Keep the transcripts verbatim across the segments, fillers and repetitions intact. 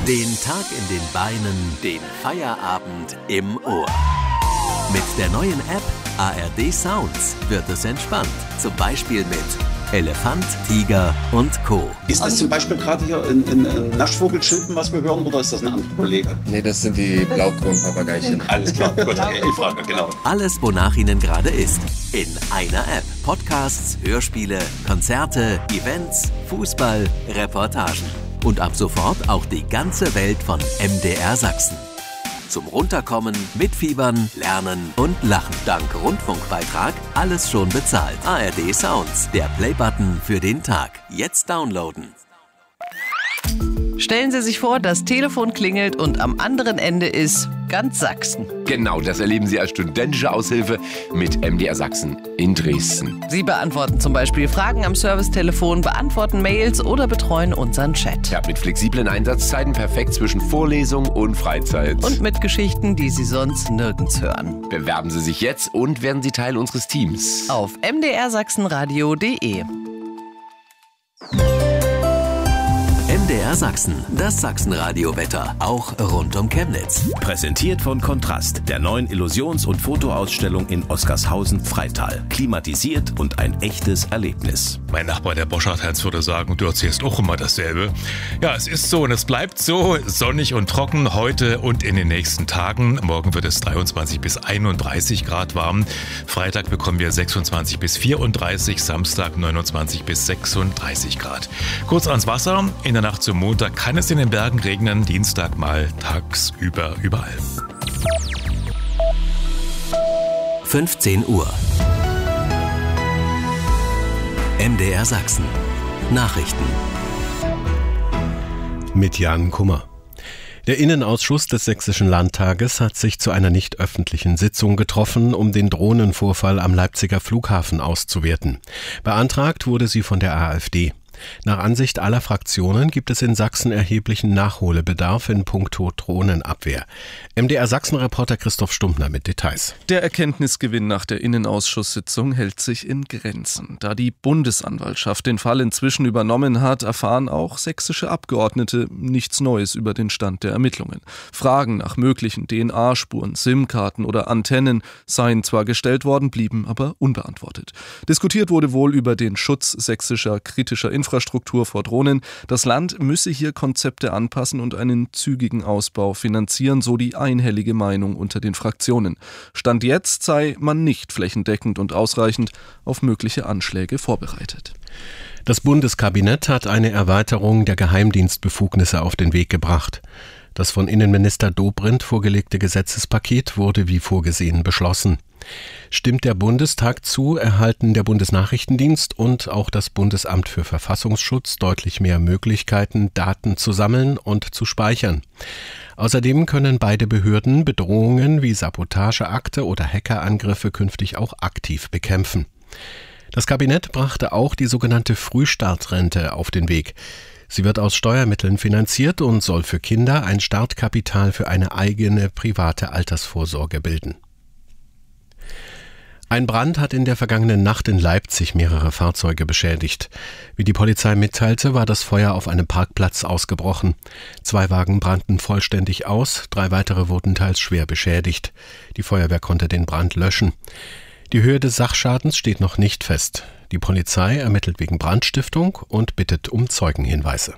Den Tag in den Beinen, den Feierabend im Ohr. Mit der neuen App A R D Sounds wird es entspannt. Zum Beispiel mit Elefant, Tiger und Co. Ist das zum Beispiel gerade hier ein, ein, ein Naschvogelschilpen, was wir hören, oder ist das ein anderer Kollege? Nee, das sind die Blaukronenpapageichen. Alles klar, gut, ich frage, genau. Alles, wonach Ihnen gerade ist. In einer App. Podcasts, Hörspiele, Konzerte, Events, Fußball, Reportagen. Und ab sofort auch die ganze Welt von M D R Sachsen. Zum Runterkommen, Mitfiebern, Lernen und Lachen. Dank Rundfunkbeitrag alles schon bezahlt. A R D Sounds, der Playbutton für den Tag. Jetzt downloaden. Stellen Sie sich vor, das Telefon klingelt und am anderen Ende ist ganz Sachsen. Genau, das erleben Sie als studentische Aushilfe mit M D R Sachsen in Dresden. Sie beantworten zum Beispiel Fragen am Servicetelefon, beantworten Mails oder betreuen unseren Chat. Ja, mit flexiblen Einsatzzeiten perfekt zwischen Vorlesung und Freizeit. Und mit Geschichten, die Sie sonst nirgends hören. Bewerben Sie sich jetzt und werden Sie Teil unseres Teams. Auf m d r sachsenradio punkt d e. M D R Sachsen, das Sachsenradio-Wetter, auch rund um Chemnitz. Präsentiert von Kontrast, der neuen Illusions- und Fotoausstellung in Oskarshausen-Freital. Klimatisiert und ein echtes Erlebnis. Mein Nachbar, der Boschardt-Heinz, würde sagen, du erzählst auch immer dasselbe. Ja, es ist so und es bleibt so, sonnig und trocken heute und in den nächsten Tagen. Morgen wird es dreiundzwanzig bis einunddreißig Grad warm. Freitag bekommen wir sechsundzwanzig bis vierunddreißig, Samstag neunundzwanzig bis sechsunddreißig Grad. Kurz ans Wasser, in der Nacht zum Montag kann es in den Bergen regnen, Dienstag mal tagsüber überall. fünfzehn Uhr. M D R Sachsen. Nachrichten. Mit Jan Kummer. Der Innenausschuss des Sächsischen Landtages hat sich zu einer nicht öffentlichen Sitzung getroffen, um den Drohnenvorfall am Leipziger Flughafen auszuwerten. Beantragt wurde sie von der AfD. Nach Ansicht aller Fraktionen gibt es in Sachsen erheblichen Nachholbedarf in puncto Drohnenabwehr. M D R Sachsen-Reporter Christoph Stumpfner mit Details. Der Erkenntnisgewinn nach der Innenausschusssitzung hält sich in Grenzen. Da die Bundesanwaltschaft den Fall inzwischen übernommen hat, erfahren auch sächsische Abgeordnete nichts Neues über den Stand der Ermittlungen. Fragen nach möglichen D N A-Spuren, SIM-Karten oder Antennen seien zwar gestellt worden, blieben aber unbeantwortet. Diskutiert wurde wohl über den Schutz sächsischer kritischer Infrastruktur Infrastruktur vor Drohnen. Das Land müsse hier Konzepte anpassen und einen zügigen Ausbau finanzieren, so die einhellige Meinung unter den Fraktionen. Stand jetzt sei man nicht flächendeckend und ausreichend auf mögliche Anschläge vorbereitet. Das Bundeskabinett hat eine Erweiterung der Geheimdienstbefugnisse auf den Weg gebracht. Das von Innenminister Dobrindt vorgelegte Gesetzespaket wurde wie vorgesehen beschlossen. Stimmt der Bundestag zu, erhalten der Bundesnachrichtendienst und auch das Bundesamt für Verfassungsschutz deutlich mehr Möglichkeiten, Daten zu sammeln und zu speichern. Außerdem können beide Behörden Bedrohungen wie Sabotageakte oder Hackerangriffe künftig auch aktiv bekämpfen. Das Kabinett brachte auch die sogenannte Frühstartrente auf den Weg. Sie wird aus Steuermitteln finanziert und soll für Kinder ein Startkapital für eine eigene private Altersvorsorge bilden. Ein Brand hat in der vergangenen Nacht in Leipzig mehrere Fahrzeuge beschädigt. Wie die Polizei mitteilte, war das Feuer auf einem Parkplatz ausgebrochen. Zwei Wagen brannten vollständig aus, drei weitere wurden teils schwer beschädigt. Die Feuerwehr konnte den Brand löschen. Die Höhe des Sachschadens steht noch nicht fest. Die Polizei ermittelt wegen Brandstiftung und bittet um Zeugenhinweise.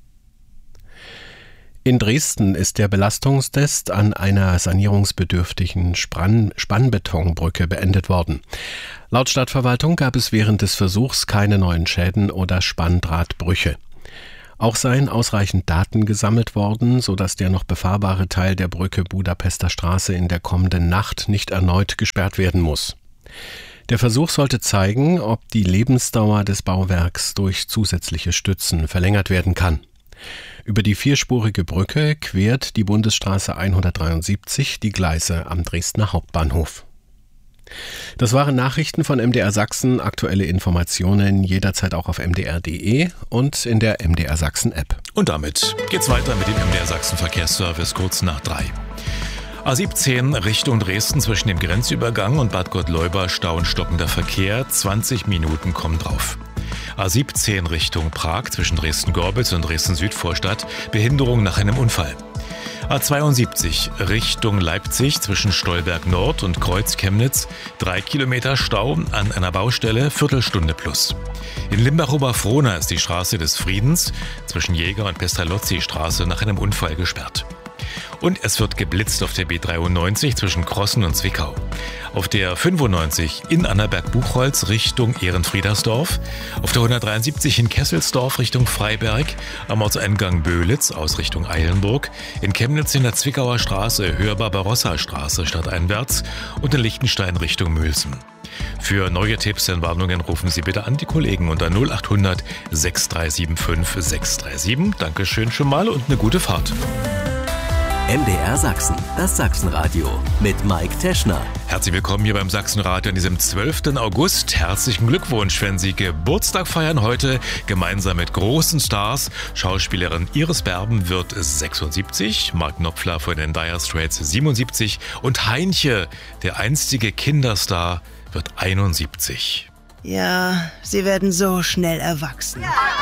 In Dresden ist der Belastungstest an einer sanierungsbedürftigen Spann- Spannbetonbrücke beendet worden. Laut Stadtverwaltung gab es während des Versuchs keine neuen Schäden oder Spanndrahtbrüche. Auch seien ausreichend Daten gesammelt worden, sodass der noch befahrbare Teil der Brücke Budapester Straße in der kommenden Nacht nicht erneut gesperrt werden muss. Der Versuch sollte zeigen, ob die Lebensdauer des Bauwerks durch zusätzliche Stützen verlängert werden kann. Über die vierspurige Brücke quert die Bundesstraße hundertdreiundsiebzig die Gleise am Dresdner Hauptbahnhof. Das waren Nachrichten von M D R Sachsen. Aktuelle Informationen jederzeit auch auf m d r punkt d e und in der M D R Sachsen App. Und damit geht's weiter mit dem M D R Sachsen Verkehrsservice kurz nach drei. A siebzehn Richtung Dresden zwischen dem Grenzübergang und Bad Gottleuba Stau und stockender Verkehr. zwanzig Minuten kommen drauf. A siebzehn Richtung Prag zwischen Dresden-Gorbitz und Dresden-Südvorstadt, Behinderung nach einem Unfall. A zweiundsiebzig Richtung Leipzig zwischen Stolberg Nord und Kreuz Chemnitz, drei Kilometer Stau an einer Baustelle, Viertelstunde plus. In Limbach-Oberfrohna ist die Straße des Friedens zwischen Jäger- und Pestalozzi-Straße nach einem Unfall gesperrt. Und es wird geblitzt auf der B dreiundneunzig zwischen Krossen und Zwickau. Auf der fünfundneunzig in Annaberg-Buchholz Richtung Ehrenfriedersdorf. Auf der hundertdreiundsiebzig in Kesselsdorf Richtung Freiberg. Am Ortseingang Böhlitz aus Richtung Eilenburg. In Chemnitz in der Zwickauer Straße, Höhe Barbarossa-Straße stadteinwärts. Und in Lichtenstein Richtung Mülsen. Für neue Tipps und Warnungen rufen Sie bitte an die Kollegen unter null acht hundert sechs drei sieben fünf sechs drei sieben. Dankeschön schon mal und eine gute Fahrt. M D R Sachsen, das Sachsenradio mit Mike Teschner. Herzlich willkommen hier beim Sachsenradio an diesem zwölften August. Herzlichen Glückwunsch, wenn Sie Geburtstag feiern heute gemeinsam mit großen Stars. Schauspielerin Iris Berben wird sechsundsiebzig, Mark Knopfler von den Dire Straits siebenundsiebzig und Heinche, der einstige Kinderstar, wird einundsiebzig. Ja, sie werden so schnell erwachsen. Ja.